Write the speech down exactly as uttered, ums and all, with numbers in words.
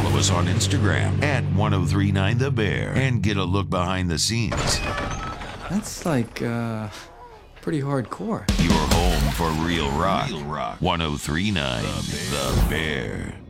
Follow us on Instagram at ten thirty-nine The Bear and get a look behind the scenes. That's like, uh, pretty hardcore. Your home for real rock. Real rock. ten thirty-nine The Bear. The Bear.